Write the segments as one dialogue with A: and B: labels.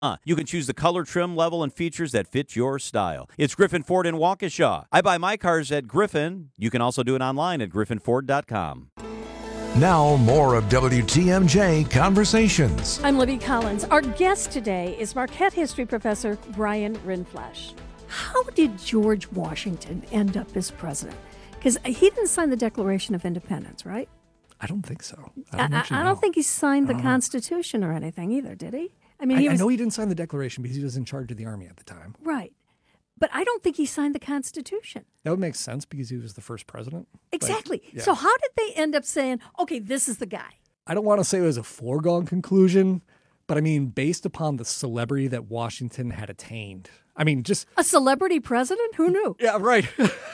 A: You can choose the color, trim, level, and features that fit your style. It's Griffin Ford in Waukesha. I buy my cars at Griffin. You can also do it online at griffinford.com.
B: Now, more of WTMJ Conversations.
C: I'm Libby Collins. Our guest today is Marquette history professor Brian Rindfleisch. How did George Washington end up as president? Because he didn't sign the Declaration of Independence, right?
D: I don't think so.
C: I don't think he signed the Constitution or anything either, did he? I mean,
D: I know he didn't sign the Declaration because he was in charge of the Army at the time.
C: Right. But I don't think he signed the Constitution.
D: That would make sense because he was the first president.
C: Exactly.
D: But, yeah.
C: So how did they end up saying, okay, this is the guy?
D: I don't want to say it was a foregone conclusion, but I mean, based upon the celebrity that Washington had attained. I mean, just...
C: A celebrity president? Who knew?
D: Yeah, right.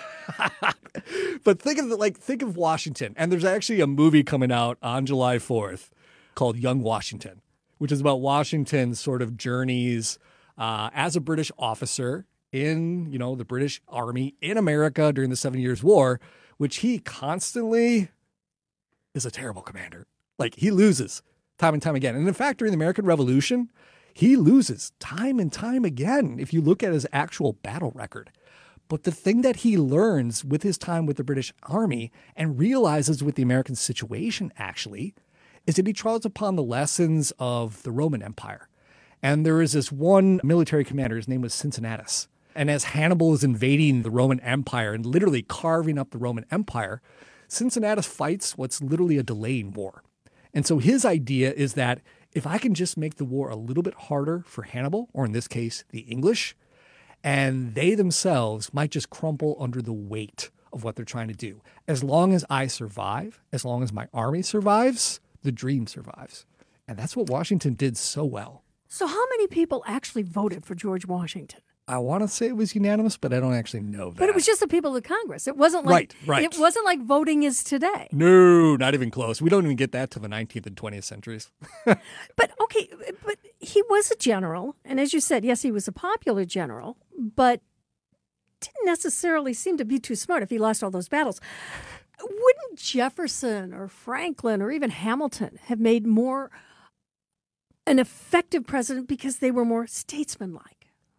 D: But think of Washington. And there's actually a movie coming out on July 4th called Young Washington, which is about Washington's sort of journeys as a British officer in, the British Army in America during the 7 Years' War, which he constantly is a terrible commander. Like, he loses time and time again. And in fact, during the American Revolution, he loses time and time again if you look at his actual battle record. But the thing that he learns with his time with the British Army and realizes with the American situation, actually, is that he draws upon the lessons of the Roman Empire. And there is this one military commander, his name was Cincinnatus. And as Hannibal is invading the Roman Empire and literally carving up the Roman Empire, Cincinnatus fights what's literally a delaying war. And so his idea is that if I can just make the war a little bit harder for Hannibal, or in this case, the English, and they themselves might just crumple under the weight of what they're trying to do. As long as I survive, as long as my army survives, the dream survives. And that's what Washington did so well.
C: So how many people actually voted for George Washington?
D: I want to say it was unanimous, but I don't actually know that.
C: But it was just the people of Congress. It wasn't like
D: right.
C: It wasn't like voting is today.
D: No, not even close. We don't even get that till the 19th and 20th centuries.
C: But he was a general, and as you said, yes, he was a popular general, but didn't necessarily seem to be too smart if he lost all those battles. Wouldn't Jefferson or Franklin or even Hamilton have made more an effective president because they were more statesmanlike?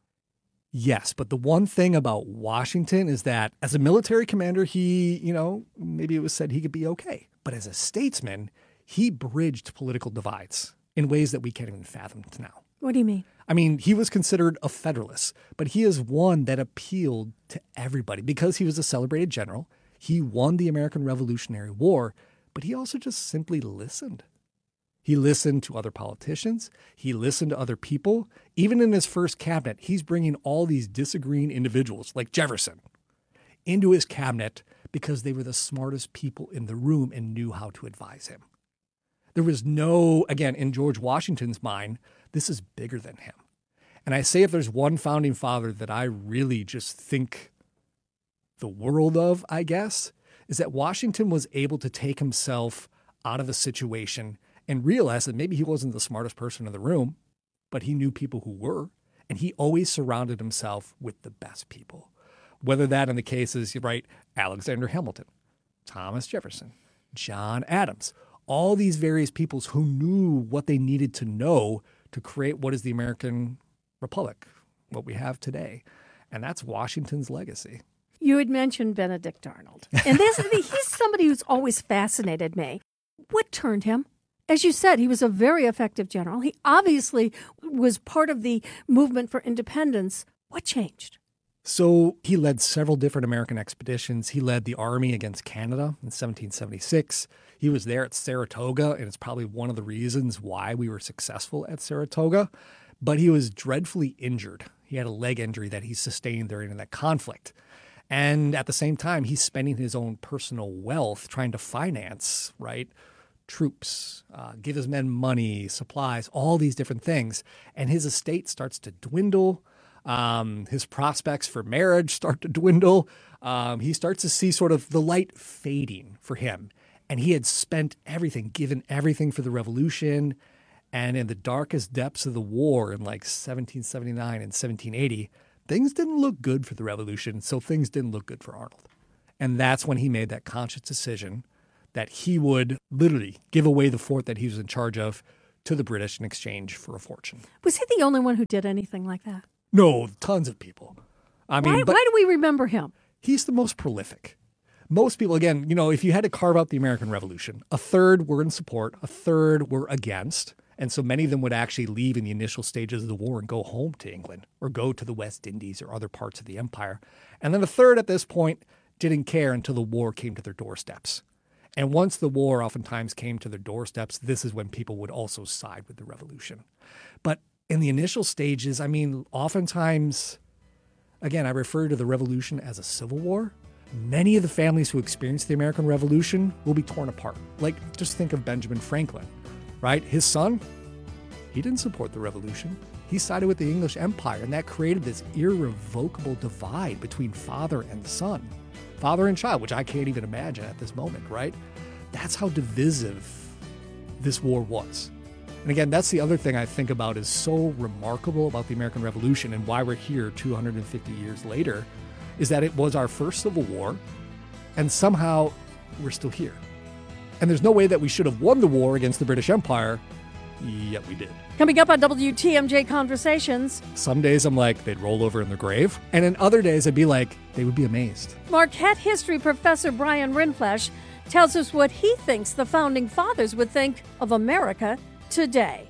D: Yes, but the one thing about Washington is that as a military commander, he, maybe it was said he could be okay. But as a statesman, he bridged political divides in ways that we can't even fathom now.
C: What do you mean?
D: I mean, he was considered a Federalist, but he is one that appealed to everybody because he was a celebrated general. He won the American Revolutionary War, but he also just simply listened. He listened to other politicians. He listened to other people. Even in his first cabinet, he's bringing all these disagreeing individuals like Jefferson into his cabinet because they were the smartest people in the room and knew how to advise him. There was again, in George Washington's mind, this is bigger than him. And I say if there's one founding father that I really just think the world of, I guess, is that Washington was able to take himself out of a situation and realize that maybe he wasn't the smartest person in the room, but he knew people who were. And he always surrounded himself with the best people. Whether that in the case is, Alexander Hamilton, Thomas Jefferson, John Adams, all these various peoples who knew what they needed to know to create what is the American Republic, what we have today. And that's Washington's legacy.
C: You had mentioned Benedict Arnold. And he's somebody who's always fascinated me. What turned him? As you said, he was a very effective general. He obviously was part of the movement for independence. What changed?
D: So he led several different American expeditions. He led the army against Canada in 1776. He was there at Saratoga, and it's probably one of the reasons why we were successful at Saratoga. But he was dreadfully injured. He had a leg injury that he sustained during that conflict. And at the same time, he's spending his own personal wealth trying to finance, troops, give his men money, supplies, all these different things. And his estate starts to dwindle. His prospects for marriage start to dwindle. He starts to see sort of the light fading for him. And he had spent everything, given everything for the revolution. And in the darkest depths of the war in 1779 and 1780, things didn't look good for the revolution. So things didn't look good for Arnold. And that's when he made that conscious decision that he would literally give away the fort that he was in charge of to the British in exchange for a fortune.
C: Was he the only one who did anything like that?
D: No, tons of people. I mean,
C: Why do we remember him?
D: he's the most prolific. Most people, again, if you had to carve out the American Revolution, a third were in support, a third were against. And so many of them would actually leave in the initial stages of the war and go home to England or go to the West Indies or other parts of the empire. And then a third at this point didn't care until the war came to their doorsteps. And once the war oftentimes came to their doorsteps, this is when people would also side with the revolution. But in the initial stages, oftentimes, again, I refer to the revolution as a civil war. Many of the families who experienced the American Revolution will be torn apart. Like, just think of Benjamin Franklin, right? His son, he didn't support the revolution. He sided with the English Empire, and that created this irrevocable divide between father and son, father and child, which I can't even imagine at this moment, right? That's how divisive this war was. And again, that's the other thing I think about is so remarkable about the American Revolution and why we're here 250 years later, is that it was our first civil war, and somehow we're still here. And there's no way that we should have won the war against the British Empire, yet we did.
C: Coming up on WTMJ Conversations,
D: Some days I'm like, they'd roll over in their grave. And in other days, I'd be like, they would be amazed.
C: Marquette history professor Brian Rindfleisch tells us what he thinks the founding fathers would think of America today.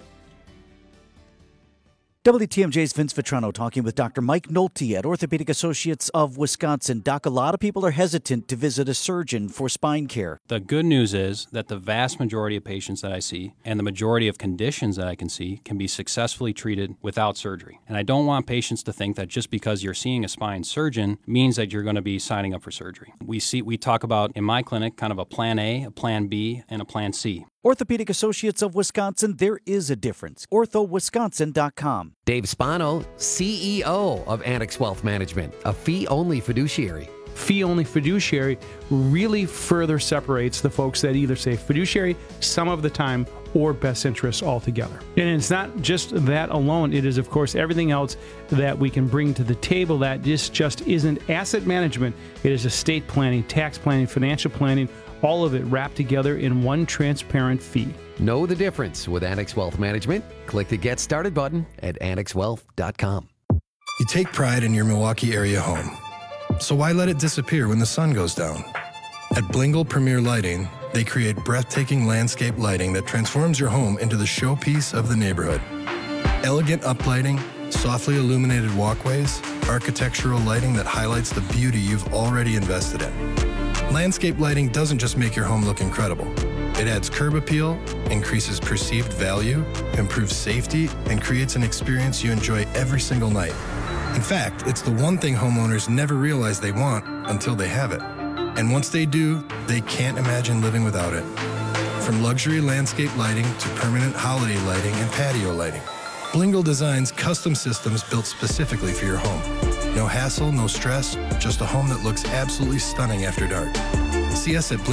E: WTMJ's Vince Vitrano talking with Dr. Mike Nolte at Orthopedic Associates of Wisconsin. Doc, a lot of people are hesitant to visit a surgeon for spine care.
F: The good news is that the vast majority of patients that I see and the majority of conditions that I can see can be successfully treated without surgery. And I don't want patients to think that just because you're seeing a spine surgeon means that you're going to be signing up for surgery. We talk about in my clinic kind of a plan A, a plan B, and a plan C.
E: Orthopedic Associates of Wisconsin, there is a difference. orthowisconsin.com.
G: Dave Spano, CEO of Annex Wealth Management, a fee-only fiduciary.
H: Fee-only fiduciary really further separates the folks that either say fiduciary some of the time or best interests altogether. And it's not just that alone. It is, of course, everything else that we can bring to the table that just isn't asset management. It is estate planning, tax planning, financial planning, all of it wrapped together in one transparent fee.
G: Know the difference with Annex Wealth Management? Click the Get Started button at annexwealth.com.
I: You take pride in your Milwaukee area home. So why let it disappear when the sun goes down? At Blingle Premier Lighting, they create breathtaking landscape lighting that transforms your home into the showpiece of the neighborhood. Elegant uplighting, softly illuminated walkways, architectural lighting that highlights the beauty you've already invested in. Landscape lighting doesn't just make your home look incredible. It adds curb appeal, increases perceived value, improves safety, and creates an experience you enjoy every single night. In fact, it's the one thing homeowners never realize they want until they have it. And once they do, they can't imagine living without it. From luxury landscape lighting to permanent holiday lighting and patio lighting, Blingle designs custom systems built specifically for your home. No hassle, no stress, just a home that looks absolutely stunning after dark. See us at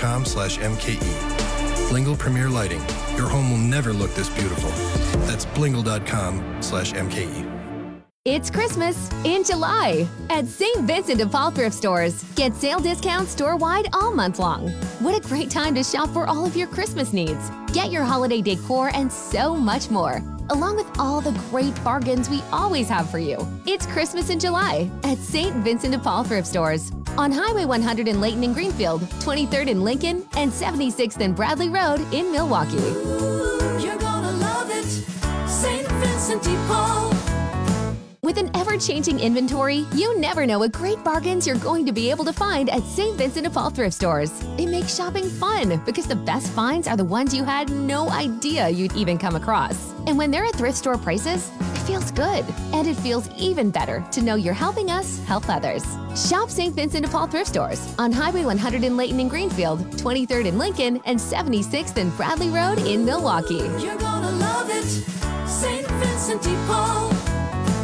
I: blingle.com/MKE. Blingle Premier Lighting. Your home will never look this beautiful. That's blingle.com/MKE.
J: It's Christmas in July at St. Vincent de Paul Thrift Stores. Get sale discounts store-wide all month long. What a great time to shop for all of your Christmas needs. Get your holiday decor and so much more, along with all the great bargains we always have for you. It's Christmas in July at St. Vincent de Paul Thrift Stores on Highway 100 in Layton and Greenfield, 23rd in Lincoln, and 76th and Bradley Road in Milwaukee.
K: You're gonna love it, St. Vincent de Paul.
J: With an ever-changing inventory, you never know what great bargains you're going to be able to find at St. Vincent de Paul Thrift Stores. It makes shopping fun because the best finds are the ones you had no idea you'd even come across. And when they're at thrift store prices, it feels good. And it feels even better to know you're helping us help others. Shop St. Vincent de Paul Thrift Stores on Highway 100 in Layton and Greenfield, 23rd in Lincoln, and 76th and Bradley Road in Milwaukee.
K: You're gonna love it, St. Vincent de Paul.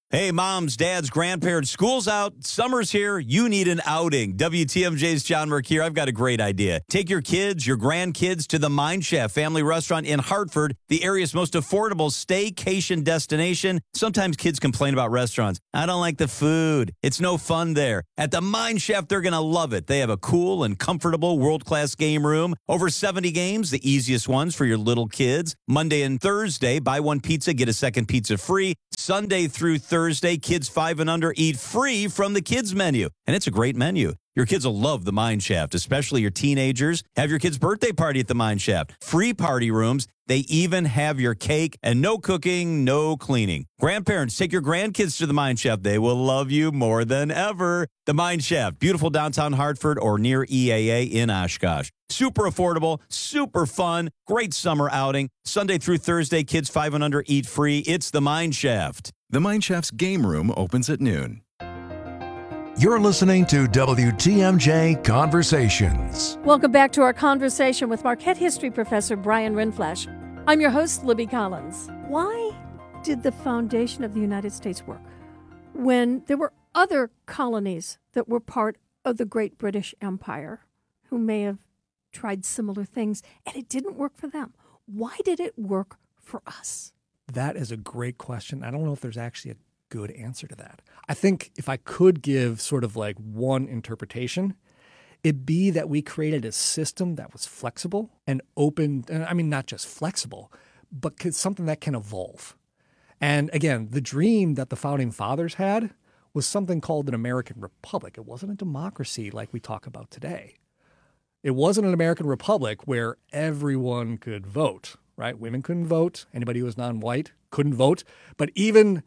A: Hey, moms, dads, grandparents, school's out, summer's here, you need an outing. WTMJ's John Merck here. I've got a great idea. Take your kids, your grandkids to the Mine Shaft Family Restaurant in Hartford, the area's most affordable staycation destination. Sometimes kids complain about restaurants. I don't like the food. It's no fun there. At the Mine Shaft, they're going to love it. They have a cool and comfortable world-class game room. Over 70 games, the easiest ones for your little kids. Monday and Thursday, buy one pizza, get a second pizza free. Sunday through Thursday, kids 5 and under eat free from the kids menu. And it's a great menu. Your kids will love the Mine Shaft, especially your teenagers. Have your kid's birthday party at the Mine Shaft. Free party rooms. They even have your cake and no cooking, no cleaning. Grandparents, take your grandkids to the Mine Shaft. They will love you more than ever. The Mine Shaft, beautiful downtown Hartford or near EAA in Oshkosh. Super affordable, super fun, great summer outing. Sunday through Thursday, kids 5 and under eat free. It's the Mine Shaft.
L: The Mine Shaft's game room opens at noon.
B: You're listening to WTMJ Conversations.
C: Welcome back to our conversation with Marquette history professor Brian Rindfleisch. I'm your host, Libby Collins. Why did the foundation of the United States work when there were other colonies that were part of the Great British Empire who may have tried similar things and it didn't work for them? Why did it work for us?
D: That is a great question. I don't know if there's actually a good answer to that. I think if I could give sort of like one interpretation, it'd be that we created a system that was flexible and open. I mean, not just flexible, but something that can evolve. And again, the dream that the founding fathers had was something called an American Republic. It wasn't a democracy like we talk about today. It wasn't an American Republic where everyone could vote, right? Women couldn't vote. Anybody who was non-white couldn't vote. But even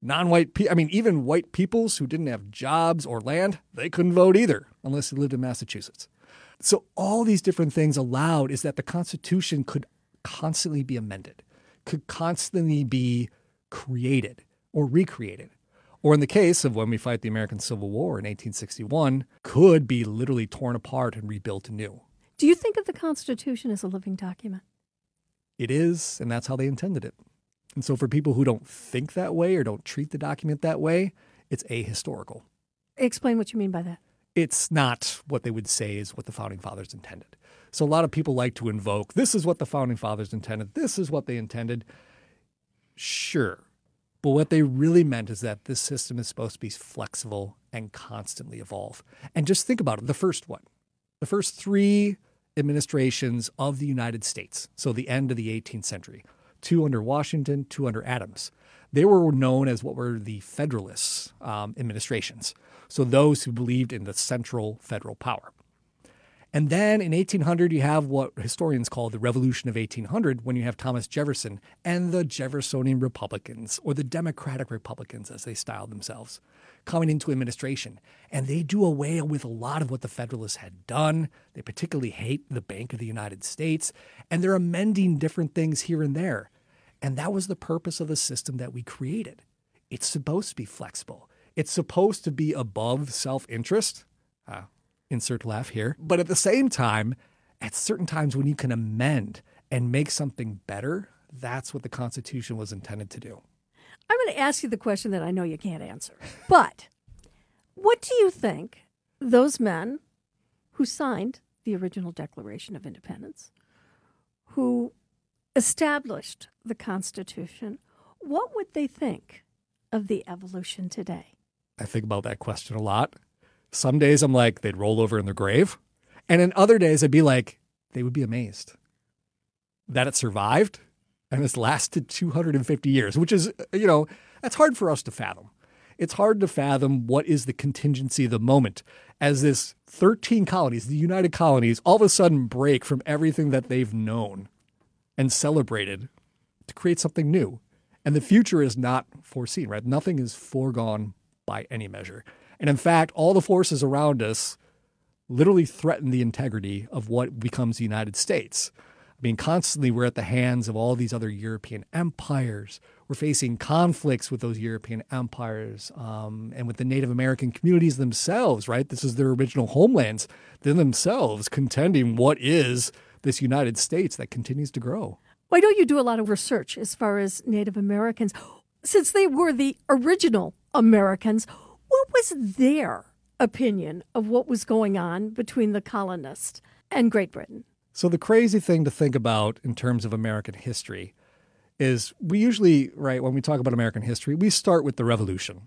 D: even white peoples who didn't have jobs or land, they couldn't vote either unless they lived in Massachusetts. So all these different things allowed is that the Constitution could constantly be amended, could constantly be created or recreated. Or in the case of when we fight the American Civil War in 1861, could be literally torn apart and rebuilt anew.
C: Do you think of the Constitution as a living document?
D: It is, and that's how they intended it. And so for people who don't think that way or don't treat the document that way, it's ahistorical.
C: Explain what you mean by that.
D: It's not what they would say is what the Founding Fathers intended. So a lot of people like to invoke, this is what the Founding Fathers intended, this is what they intended. Sure. But what they really meant is that this system is supposed to be flexible and constantly evolve. And just think about it. The first 3 administrations of the United States, so the end of the 18th century, 2 under Washington, 2 under Adams. They were known as what were the Federalist administrations. So those who believed in the central federal power. And then in 1800, you have what historians call the Revolution of 1800, when you have Thomas Jefferson and the Jeffersonian Republicans, or the Democratic Republicans, as they styled themselves, coming into administration. And they do away with a lot of what the Federalists had done. They particularly hate the Bank of the United States, and they're amending different things here and there. And that was the purpose of the system that we created. It's supposed to be flexible. It's supposed to be above self-interest. Insert laugh here. But at the same time, at certain times when you can amend and make something better, that's what the Constitution was intended to do.
C: I'm going to ask you the question that I know you can't answer. But what do you think those men who signed the original Declaration of Independence, who established the Constitution, what would they think of the evolution today?
D: I think about that question a lot. Some days I'm like, they'd roll over in their grave. And in other days, I'd be like, they would be amazed that it survived and it's lasted 250 years, which is, that's hard for us to fathom. It's hard to fathom what is the contingency of the moment as this 13 colonies, the United Colonies, all of a sudden break from everything that they've known and celebrated to create something new. And the future is not foreseen, right? Nothing is foregone by any measure. And in fact, all the forces around us literally threaten the integrity of what becomes the United States. I mean, constantly we're at the hands of all these other European empires. We're facing conflicts with those European empires and with the Native American communities themselves, right? This is their original homelands. They're themselves contending what is this United States that continues to grow.
C: Why don't you do a lot of research as far as Native Americans? since they were the original Americans, what was their opinion of what was going on between the colonists and Great Britain?
D: So the crazy thing to think about in terms of American history is we usually, right, when we talk about American history, we start with the Revolution,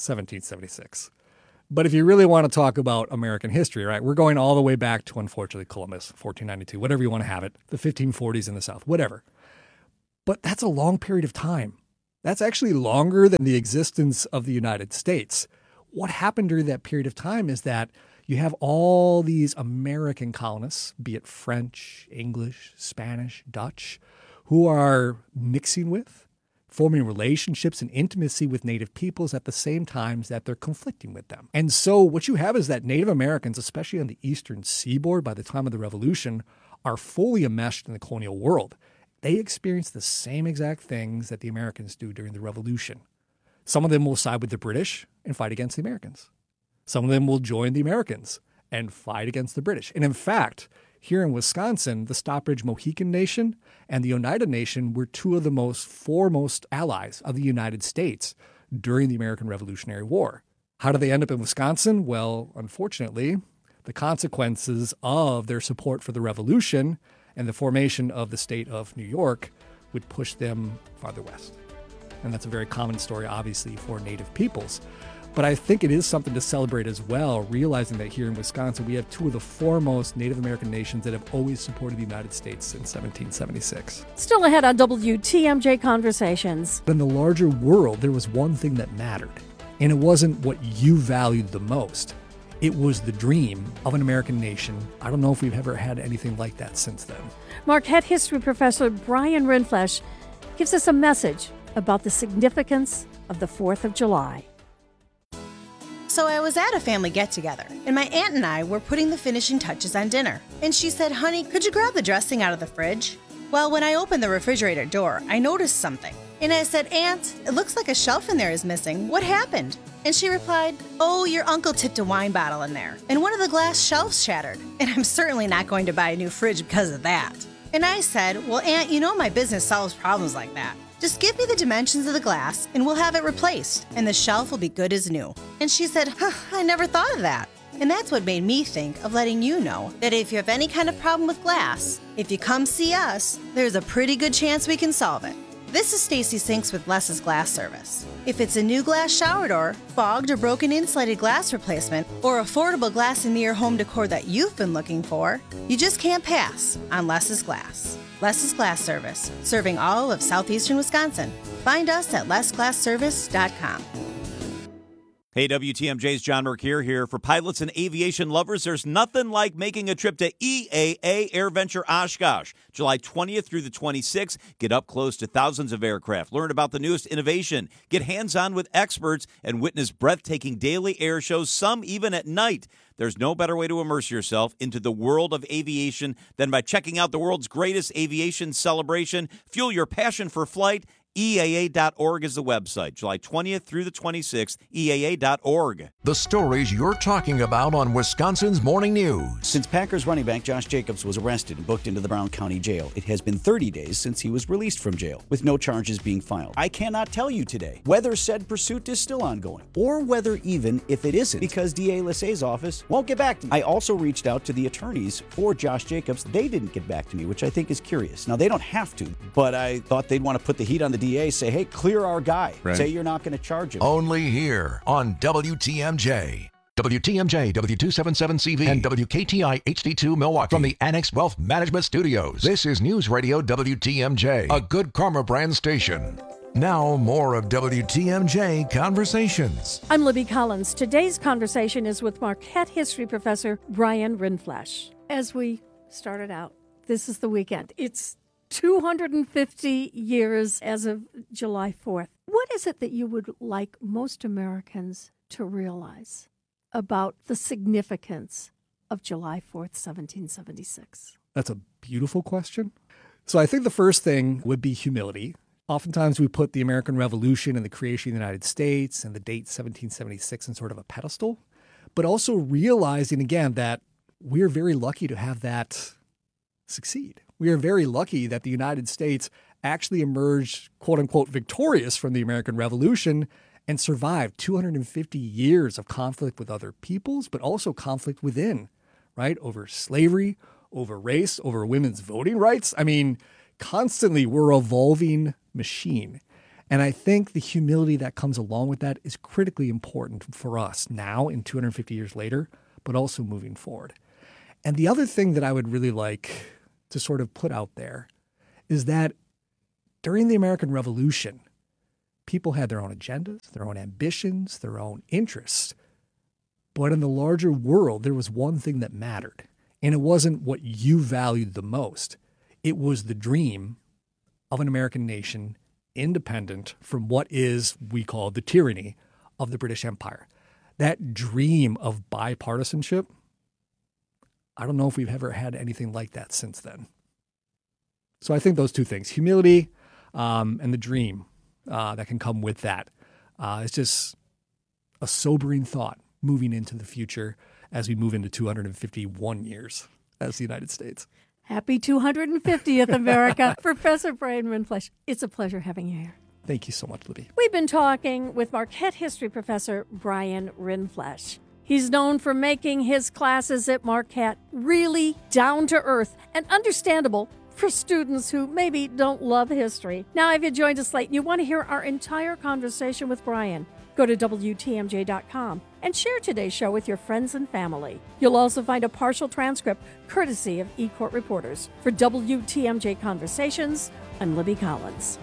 D: 1776. But if you really want to talk about American history, right, we're going all the way back to, unfortunately, Columbus, 1492, whatever you want to have it, the 1540s in the South, whatever. But that's a long period of time. That's actually longer than the existence of the United States. What happened during that period of time is that you have all these American colonists, be it French, English, Spanish, Dutch, who are mixing with, forming relationships and intimacy with Native peoples at the same times that they're conflicting with them. And so what you have is that Native Americans, especially on the eastern seaboard by the time of the Revolution, are fully enmeshed in the colonial world. They experience the same exact things that the Americans do during the Revolution. Some of them will side with the British and fight against the Americans. Some of them will join the Americans and fight against the British. And in fact, here in Wisconsin, the Stockbridge Mohican Nation and the Oneida Nation were two of the most foremost allies of the United States during the American Revolutionary War. How did they end up in Wisconsin? Well, unfortunately, the consequences of their support for the Revolution and the formation of the state of New York would push them farther west. And that's a very common story, obviously, for Native peoples. But I think it is something to celebrate as well, realizing that here in Wisconsin, we have two of the foremost Native American nations that have always supported the United States since 1776.
C: Still ahead on WTMJ Conversations.
D: But in the larger world, there was one thing that mattered, and it wasn't what you valued the most. It was the dream of an American nation. I don't know if we've ever had anything like that since then.
C: Marquette history professor Brian Rindfleisch gives us a message about the significance of the 4th of July.
M: So I was at a family get-together, and my aunt and I were putting the finishing touches on dinner. And she said, "Honey, could you grab the dressing out of the fridge?" Well, when I opened the refrigerator door, I noticed something. And I said, "Aunt, it looks like a shelf in there is missing. What happened?" And she replied, "Oh, your uncle tipped a wine bottle in there, and one of the glass shelves shattered. And I'm certainly not going to buy a new fridge because of that." And I said, "Well, Aunt, you know my business solves problems like that. Just give me the dimensions of the glass and we'll have it replaced, and the shelf will be good as new." And she said, "I never thought of that." And that's what made me think of letting you know that if you have any kind of problem with glass, if you come see us, there's a pretty good chance we can solve it. This is Stacy Sinks with Less's Glass Service. If it's a new glass shower door, fogged or broken insulated glass replacement, or affordable glass and mirror home decor that you've been looking for, you just can't pass on Less's Glass. Less's Glass Service, serving all of southeastern Wisconsin. Find us at lessglassservice.com.
A: Hey, WTMJ's John Mercure here. For pilots and aviation lovers, there's nothing like making a trip to EAA AirVenture Oshkosh. July 20th through the 26th, get up close to thousands of aircraft, learn about the newest innovation, get hands-on with experts, and witness breathtaking daily air shows, some even at night. There's no better way to immerse yourself into the world of aviation than by checking out the world's greatest aviation celebration. Fuel your passion for flight. EAA.org is the website. July 20th through the 26th, EAA.org.
B: The stories you're talking about on Wisconsin's Morning News.
E: Since Packers running back Josh Jacobs was arrested and booked into the Brown County Jail, it has been 30 days since he was released from jail, with no charges being filed. I cannot tell you today whether said pursuit is still ongoing, or whether even if it isn't, because DA Lissay's office won't get back to me. I also reached out to the attorneys for Josh Jacobs. They didn't get back to me, which I think is curious. Now, they don't have to, but I thought they'd want to put the heat on the DA, say, hey, clear our guy. Right. Say you're not going to charge him.
B: Only here on WTMJ. WTMJ, W277CV, and WKTI HD2 Milwaukee from the Annex Wealth Management Studios. This is News Radio WTMJ, a Good Karma brand station. Now, more of WTMJ Conversations.
C: I'm Libby Collins. Today's conversation is with Marquette history professor Brian Rindfleisch. As we started out, this is the weekend. It's 250 years as of July 4th. What is it that you would like most Americans to realize about the significance of July 4th, 1776?
D: That's a beautiful question. So I think the first thing would be humility. Oftentimes we put the American Revolution and the creation of the United States and the date 1776 in sort of a pedestal, but also realizing again that we're very lucky to have that succeed. We are very lucky that the United States actually emerged, quote unquote, victorious from the American Revolution and survived 250 years of conflict with other peoples, but also conflict within, right? Over slavery, over race, over women's voting rights. I mean, constantly we're an evolving machine. And I think the humility that comes along with that is critically important for us now in 250 years later, but also moving forward. And the other thing that I would really like to sort of put out there is that during the American Revolution, people had their own agendas, their own ambitions, their own interests. But in the larger world, there was one thing that mattered. And it wasn't what you valued the most. It was the dream of an American nation independent from what is, we call, the tyranny of the British Empire. That dream of bipartisanship, I don't know if we've ever had anything like that since then. So I think those two things, humility and the dream that can come with that, is just a sobering thought moving into the future as we move into 251 years as the United States.
C: Happy 250th, America. Professor Brian Rindfleisch, it's a pleasure having you here.
D: Thank you so much, Libby.
C: We've been talking with Marquette history professor Brian Rindfleisch. He's known for making his classes at Marquette really down to earth and understandable for students who maybe don't love history. Now, if you joined us late and you want to hear our entire conversation with Brian, go to WTMJ.com and share today's show with your friends and family. You'll also find a partial transcript courtesy of eCourt Reporters. For WTMJ Conversations, I'm Libby Collins.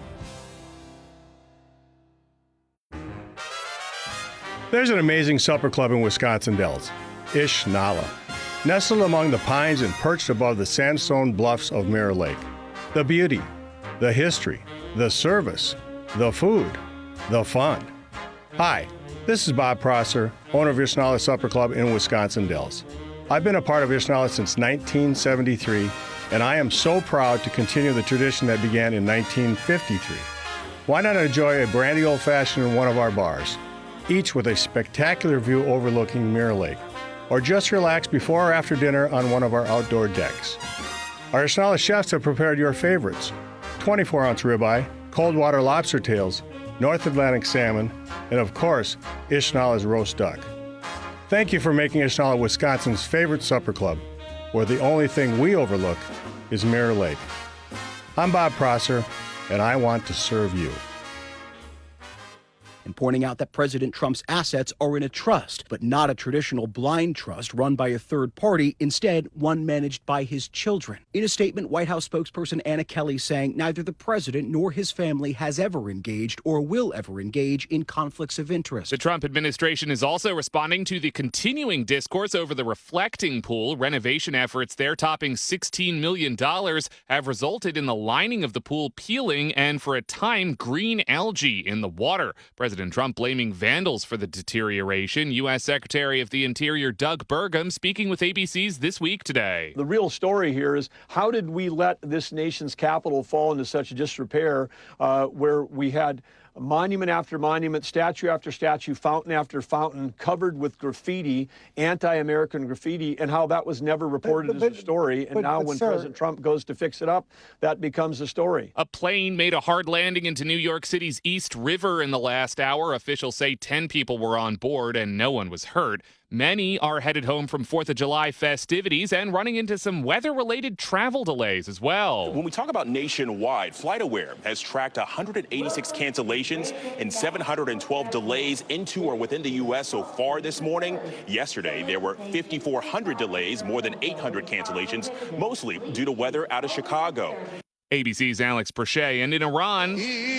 N: There's an amazing supper club in Wisconsin Dells, Ish Nala. Nestled among the pines and perched above the sandstone bluffs of Mirror Lake. The beauty, the history, the service, the food, the fun. Hi, this is Bob Prosser, owner of Ishnala Supper Club in Wisconsin Dells. I've been a part of Ishnala since 1973, and I am so proud to continue the tradition that began in 1953. Why not enjoy a brandy old-fashioned in one of our bars, each with a spectacular view overlooking Mirror Lake, or just relax before or after dinner on one of our outdoor decks. Our Ishnala chefs have prepared your favorites: 24-ounce ribeye, cold water lobster tails, North Atlantic salmon, and of course, Ishnala's roast duck. Thank you for making Ishnala Wisconsin's favorite supper club, where the only thing we overlook is Mirror Lake. I'm Bob Prosser, and I want to serve you.
O: And pointing out that President Trump's assets are in a trust, but not a traditional blind trust run by a third party, instead one managed by his children. In a statement, White House spokesperson Anna Kelly saying neither the president nor his family has ever engaged or will ever engage in conflicts of interest.
P: The Trump administration is also responding to the continuing discourse over the Reflecting Pool. Renovation efforts there topping $16 million have resulted in the lining of the pool peeling and, for a time, green algae in the water. President Trump blaming vandals for the deterioration. U.S. Secretary of the Interior Doug Burgum speaking with ABC's This Week Today.
Q: The real story here is, how did we let this nation's capital fall into such disrepair where we had monument after monument, statue after statue, fountain after fountain, covered with graffiti, anti-American graffiti, and how that was never reported as a story. And now when President Trump goes to fix it up, that becomes a story.
P: A plane made a hard landing into New York City's East River in the last hour. Officials say 10 people were on board and no one was hurt. Many are headed home from 4th of July festivities and running into some weather-related travel delays as well.
R: When we talk about nationwide, FlightAware has tracked 186 cancellations and 712 delays into or within the U.S. so far this morning. Yesterday, there were 5,400 delays, more than 800 cancellations, mostly due to weather out of Chicago.
P: ABC's Alex Perche. And in Iran,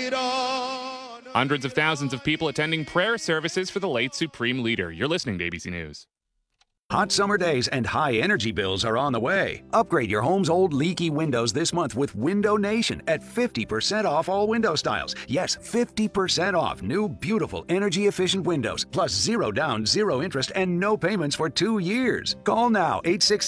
P: hundreds of thousands of people attending prayer services for the late Supreme Leader. You're listening to ABC News.
S: Hot summer days and high energy bills are on the way. Upgrade your home's old leaky windows this month with Window Nation at 50% off all window styles. Yes, 50% off new, beautiful, energy-efficient windows, plus 0 down, 0 interest, and no payments for 2 years. Call now,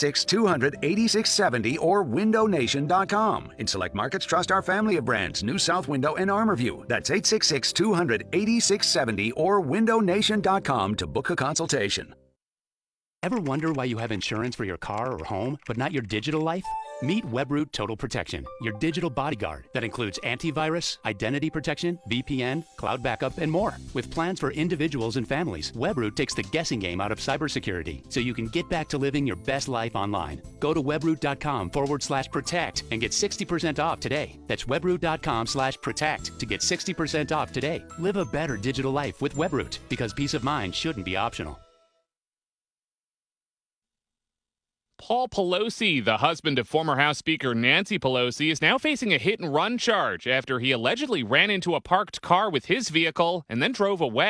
S: 866-200-8670 or windownation.com. In select markets, trust our family of brands, New South Window and ArmorView. That's 866-200-8670 or windownation.com to book a consultation.
T: Ever wonder why you have insurance for your car or home, but not your digital life? Meet Webroot Total Protection, your digital bodyguard that includes antivirus, identity protection, VPN, cloud backup, and more. With plans for individuals and families, Webroot takes the guessing game out of cybersecurity so you can get back to living your best life online. Go to webroot.com/protect and get 60% off today. That's webroot.com/protect to get 60% off today. Live a better digital life with Webroot because peace of mind shouldn't be optional.
P: Paul Pelosi, the husband of former House Speaker Nancy Pelosi, is now facing a hit-and-run charge after he allegedly ran into a parked car with his vehicle and then drove away.